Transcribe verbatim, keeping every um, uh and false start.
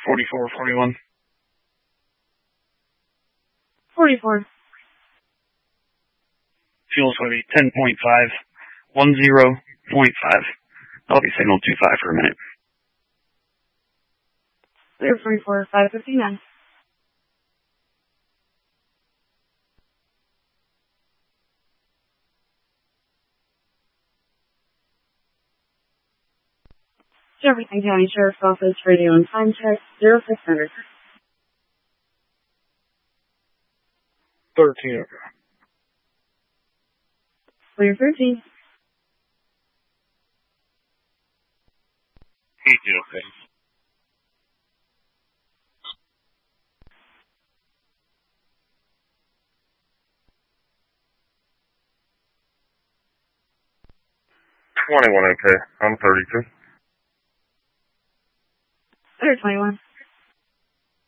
forty-four forty-one. forty-four. Fuel's going to be ten point five, one zero point five. I'll be signal two five for a minute. Clear forty-four, five fifty-nine. Jefferson County Sheriff's Office radio and time check zero six hundred. thirteen. Clear thirteen. eighty, okay. twenty-one, okay. I'm thirty-two. Clear twenty-one.